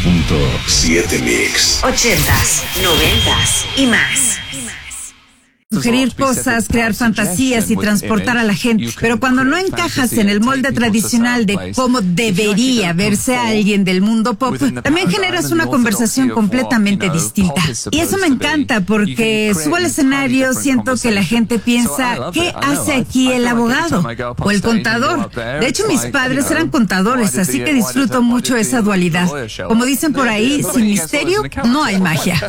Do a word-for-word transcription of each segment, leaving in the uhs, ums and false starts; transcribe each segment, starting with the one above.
punto siete Mix. Ochentas, noventas y más. Sugerir cosas, crear fantasías y transportar a la gente. Pero cuando no encajas en el molde tradicional de cómo debería verse a alguien del mundo pop, también generas una conversación completamente distinta. Y eso me encanta porque subo al escenario, siento que la gente piensa, ¿qué hace aquí el abogado? O el contador. De hecho, mis padres eran contadores, así que disfruto mucho esa dualidad. Como dicen por ahí, sin misterio, no hay magia.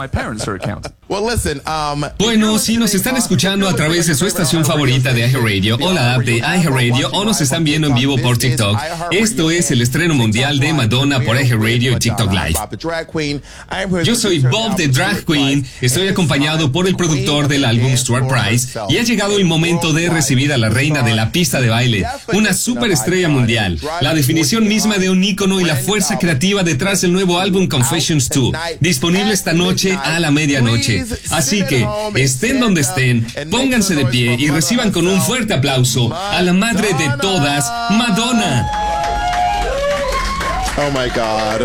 Bueno, si nos están escuchando a través de su estación favorita de iHeartRadio o la app de iHeartRadio o nos están viendo en vivo por TikTok, esto es el estreno mundial de Madonna por iHeartRadio y TikTok Live. Yo soy Bob the Drag Queen, estoy acompañado por el productor del álbum Stuart Price y ha llegado el momento de recibir a la reina de la pista de baile, una superestrella mundial, la definición misma de un ícono y la fuerza creativa detrás del nuevo álbum Confessions dos, disponible esta noche a la medianoche. Así que, estén donde estén, pónganse de pie y reciban con un fuerte aplauso a la madre de todas, Madonna. Oh my God.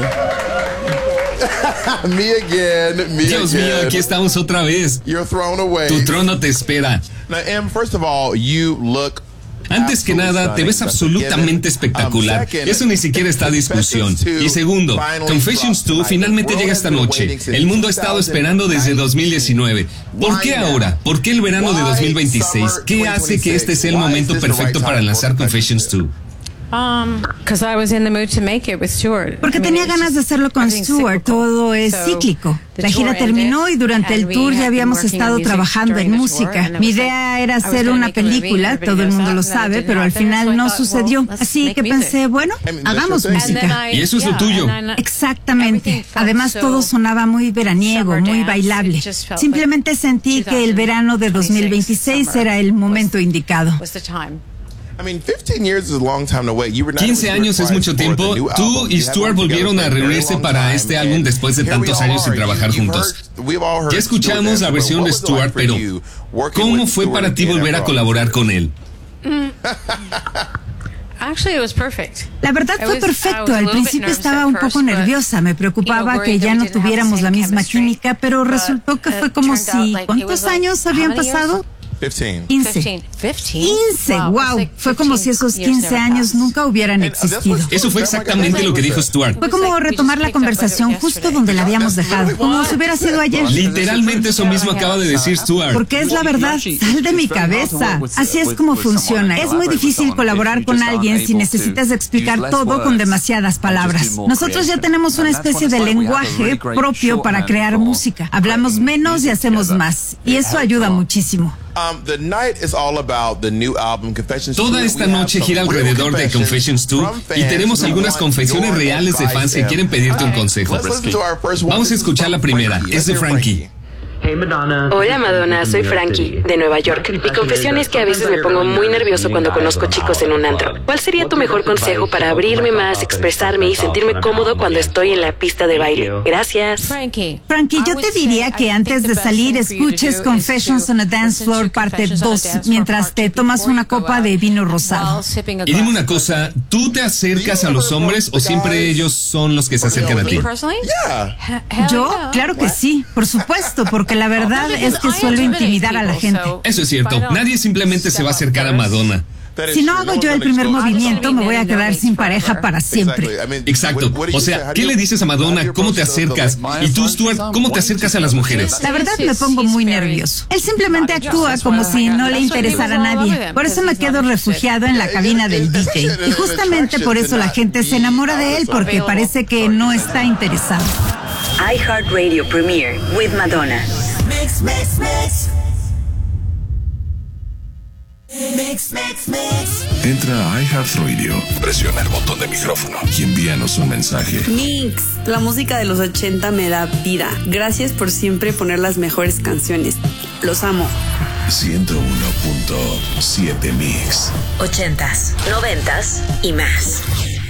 Me again, me Dios again. mío, aquí estamos otra vez. You're thrown away. Tu trono te espera. Now, Em, first of all, you look Antes que nada, te ves absolutamente espectacular. Eso ni siquiera está a discusión. Y segundo, Confessions dos finalmente llega esta noche. El mundo ha estado esperando desde dos mil diecinueve. ¿Por qué ahora? ¿Por qué el verano de dos mil veintiséis? ¿Qué hace que este sea el momento perfecto para lanzar Confessions dos? Um, because I was in the mood to make it with Stuart. Porque tenía ganas de hacerlo con Stuart, todo es cíclico. La gira terminó y durante el tour ya habíamos estado trabajando en música. Mi idea era hacer una película, todo el mundo lo sabe, pero al final no sucedió. Así que pensé, bueno, hagamos música. Y eso es lo tuyo. Exactamente. Además todo sonaba muy veraniego, muy bailable. Simplemente sentí que el verano de dos mil veintiséis era el momento indicado. quince años es mucho tiempo. Tú y Stuart volvieron a reunirse para este álbum después de tantos años sin trabajar juntos. Ya escuchamos la versión de Stuart, pero ¿cómo fue para ti volver a colaborar con él? La verdad fue perfecto. Al principio estaba un poco nerviosa. Me preocupaba que ya no tuviéramos la misma química, pero resultó que fue como si... ¿Cuántos años habían pasado? quince. quince, wow. Fue como si esos quince años nunca hubieran existido. Eso fue exactamente lo que dijo Stuart. Fue como retomar la conversación justo donde la habíamos dejado, como si hubiera sido ayer. Literalmente eso mismo acaba de decir Stuart. Porque es la verdad, sal de mi cabeza. Así es como funciona. Es muy difícil colaborar con alguien si necesitas explicar todo con demasiadas palabras. Nosotros ya tenemos una especie de lenguaje propio para crear música. Hablamos menos y hacemos más. Y eso ayuda muchísimo. Toda esta noche gira alrededor de Confessions dos y tenemos algunas confesiones reales de fans que quieren pedirte un consejo. Vamos a escuchar la primera, es de Frankie. Hola Madonna, soy Frankie, de Nueva York. Mi confesión es que a veces me pongo muy nervioso cuando conozco chicos en un antro. ¿Cuál sería tu mejor consejo para abrirme más, expresarme y sentirme cómodo cuando estoy en la pista de baile? Gracias. Frankie, yo te diría que antes de salir escuches Confessions on a Dance Floor parte dos mientras te tomas una copa de vino rosado. Y dime una cosa, ¿tú te acercas a los hombres o siempre ellos son los que se acercan a ti? Yo, claro que sí, por supuesto, porque la verdad es que suelo intimidar a la gente. Eso es cierto, nadie simplemente se va a acercar a Madonna. Si no hago yo el primer movimiento, me voy a quedar sin pareja para siempre. Exacto. O sea, ¿qué le dices a Madonna? ¿Cómo te acercas? Y tú, Stuart, ¿cómo te acercas a las mujeres? La verdad me pongo muy nervioso. Él simplemente actúa como si no le interesara a nadie. Por eso me quedo refugiado en la cabina del D J. Y justamente por eso la gente se enamora de él, porque parece que no está interesado. iHeartRadio Premiere with Madonna. Mix, mix, mix. Mix, mix, mix. Entra a iHeartRadio, presiona el botón de micrófono y envíanos un mensaje. Mix, la música de los ochenta me da vida. Gracias por siempre poner las mejores canciones. Los amo. ciento uno punto siete Mix. Ochentas, noventas y más.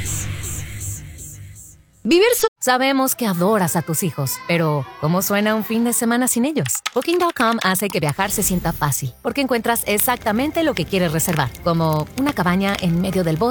Vivir so Sabemos que adoras a tus hijos, pero ¿cómo suena un fin de semana sin ellos? Booking punto com hace que viajar se sienta fácil, porque encuentras exactamente lo que quieres reservar, como una cabaña en medio del bosque